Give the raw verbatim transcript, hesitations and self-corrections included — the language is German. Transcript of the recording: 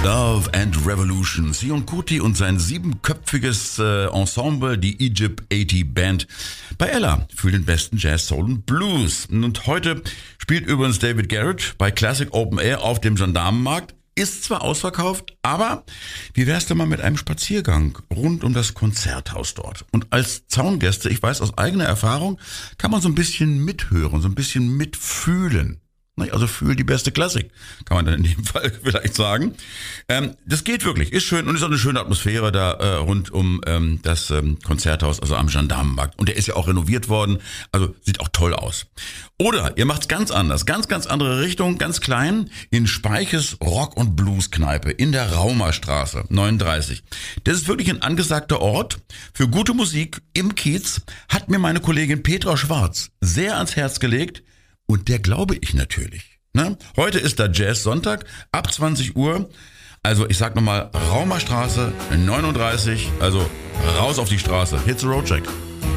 Love and Revolution. Sion Kuti und sein siebenköpfiges äh, Ensemble, die Egypt achtzig Band, bei Ella für den besten Jazz, Soul und Blues. Und heute spielt übrigens David Garrett bei Classic Open Air auf dem Gendarmenmarkt. Ist zwar ausverkauft, aber wie wär's denn mal mit einem Spaziergang rund um das Konzerthaus dort? Und als Zaungäste, ich weiß aus eigener Erfahrung, kann man so ein bisschen mithören, so ein bisschen mitfühlen. Also fühl die beste Klassik, kann man dann in dem Fall vielleicht sagen. Ähm, das geht wirklich, ist schön und ist auch eine schöne Atmosphäre da äh, rund um ähm, das ähm, Konzerthaus, also am Gendarmenmarkt. Und der ist ja auch renoviert worden, also sieht auch toll aus. Oder ihr macht's ganz anders, ganz, ganz andere Richtung, ganz klein, in Speiches Rock- und Blues-Kneipe in der Raumerstraße neununddreißig. Das ist wirklich ein angesagter Ort für gute Musik im Kiez, hat mir meine Kollegin Petra Schwarz sehr ans Herz gelegt. Und der glaube ich natürlich. Ne? Heute ist der Jazz-Sonntag ab zwanzig Uhr. Also ich sag nochmal, Raumerstraße neununddreißig, also raus auf die Straße. Hit the road, Jack.